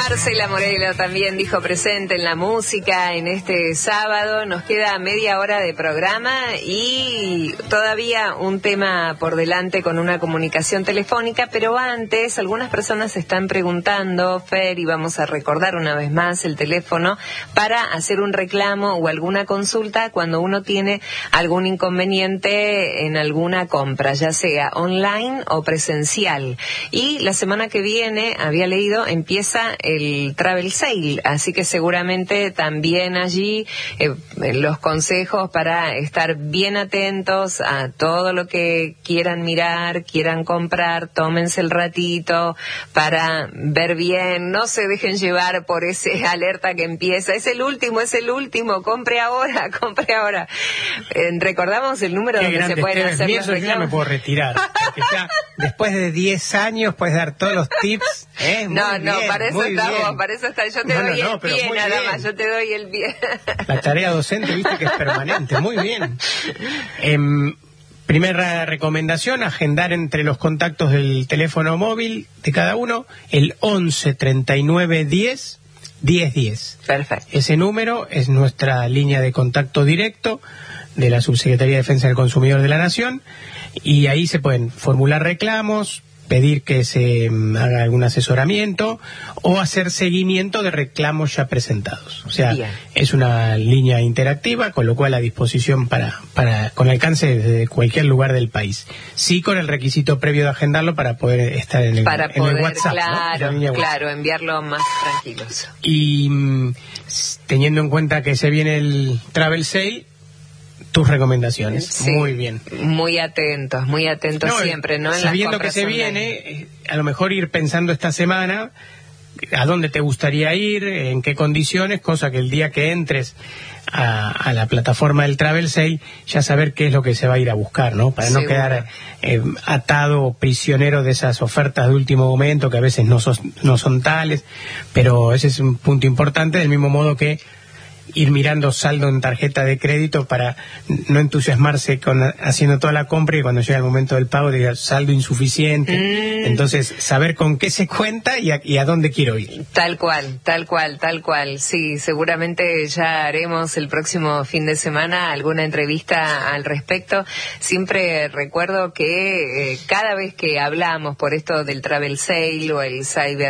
Marcela Morelo también dijo presente en la música en este sábado. Nos queda media hora de programa y todavía un tema por delante con una comunicación telefónica, pero antes algunas personas se están preguntando, Fer, y vamos a recordar una vez más el teléfono para hacer un reclamo o alguna consulta cuando uno tiene algún inconveniente en alguna compra, ya sea online o presencial. Y la semana que viene, había leído, empieza el Travel Sale, así que seguramente también allí los consejos para estar bien atentos a todo lo que quieran mirar, quieran comprar, tómense el ratito para ver bien, no se dejen llevar por ese alerta que empieza, es el último, compre ahora. Recordamos el número donde se pueden hacer los reclamos. Yo ya me puedo retirar, porque ya después de 10 años puedes dar todos los tips. Para eso estamos, yo te doy el pie nada más, yo te doy el pie. La tarea docente, viste que es permanente, muy bien. Primera recomendación, agendar entre los contactos del teléfono móvil de cada uno el 11 39 10 10 10. Perfecto. Ese número es nuestra línea de contacto directo de la Subsecretaría de Defensa del Consumidor de la Nación, y ahí se pueden formular reclamos, pedir que se haga algún asesoramiento o hacer seguimiento de reclamos ya presentados. O sea, bien, es una línea interactiva, con lo cual a disposición con alcance desde cualquier lugar del país. Sí, con el requisito previo de agendarlo para poder estar en el WhatsApp. Claro, enviarlo más tranquilos. Y teniendo en cuenta que se viene el Travel Sale, tus recomendaciones. Sí, muy bien. Muy atentos siempre, ¿no? En sabiendo que se viene, a lo mejor ir pensando esta semana a dónde te gustaría ir, en qué condiciones, cosa que el día que entres a la plataforma del Travel Sale, ya saber qué es lo que se va a ir a buscar, ¿no? Para no quedar atado o prisionero de esas ofertas de último momento que a veces no son tales, pero ese es un punto importante, del mismo modo que ir mirando saldo en tarjeta de crédito para no entusiasmarse haciendo toda la compra y cuando llega el momento del pago diga saldo insuficiente. Entonces, saber con qué se cuenta y a dónde quiero ir. Tal cual. Sí, seguramente ya haremos el próximo fin de semana alguna entrevista al respecto. Siempre recuerdo que cada vez que hablamos por esto del Travel Sale o el Cyber